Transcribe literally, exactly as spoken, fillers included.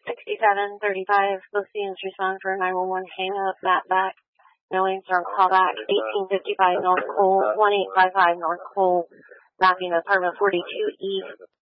sixty-seven thirty-five, both students respond for nine one one hang up, Matt back. No answer on callback, eighteen fifty-five North Cole, one eight five five North Cole, mapping apartment forty-two East,